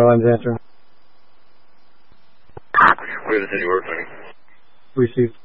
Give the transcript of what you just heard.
lines answering. We have the city work planning. Received.